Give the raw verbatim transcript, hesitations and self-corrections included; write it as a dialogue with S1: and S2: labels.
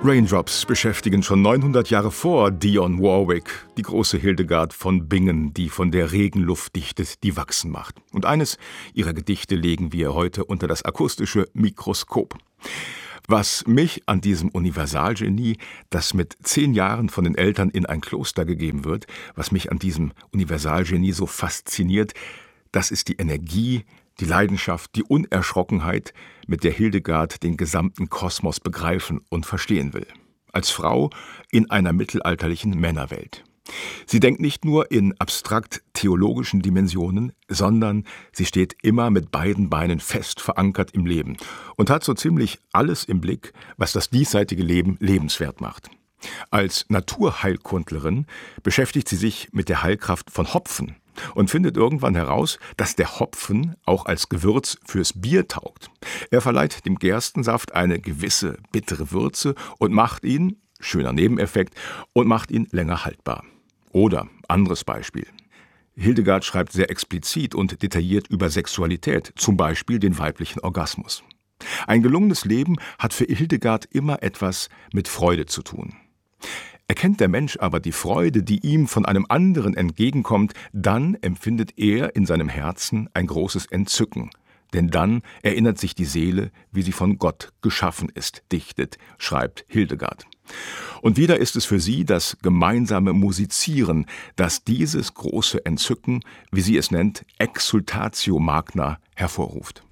S1: Raindrops beschäftigen schon neunhundert Jahre vor Dionne Warwick die große Hildegard von Bingen, die von der Regenluft dichtet, die wachsen macht. Und eines ihrer Gedichte legen wir heute unter das akustische Mikroskop. Was mich an diesem Universalgenie, das mit zehn Jahren von den Eltern in ein Kloster gegeben wird, was mich an diesem Universalgenie so fasziniert, das ist die Energie, die Leidenschaft, die Unerschrockenheit, mit der Hildegard den gesamten Kosmos begreifen und verstehen will. Als Frau in einer mittelalterlichen Männerwelt. Sie denkt nicht nur in abstrakt-theologischen Dimensionen, sondern sie steht immer mit beiden Beinen fest verankert im Leben und hat so ziemlich alles im Blick, was das diesseitige Leben lebenswert macht. Als Naturheilkundlerin beschäftigt sie sich mit der Heilkraft von Hopfen und findet irgendwann heraus, dass der Hopfen auch als Gewürz fürs Bier taugt. Er verleiht dem Gerstensaft eine gewisse bittere Würze und macht ihn, schöner Nebeneffekt, und macht ihn länger haltbar. Oder, anderes Beispiel. Hildegard schreibt sehr explizit und detailliert über Sexualität, zum Beispiel den weiblichen Orgasmus. Ein gelungenes Leben hat für Hildegard immer etwas mit Freude zu tun. Erkennt der Mensch aber die Freude, die ihm von einem anderen entgegenkommt, dann empfindet er in seinem Herzen ein großes Entzücken. Denn dann erinnert sich die Seele, wie sie von Gott geschaffen ist, dichtet, schreibt Hildegard. Und wieder ist es für sie das gemeinsame Musizieren, das dieses große Entzücken, wie sie es nennt, Exsultatio magna, hervorruft.